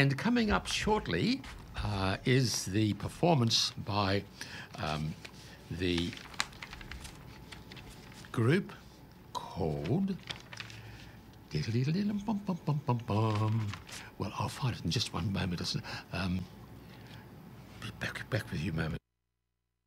And coming up shortly is the performance by the group called... Well, I'll find it in just one moment. Be back with you a moment.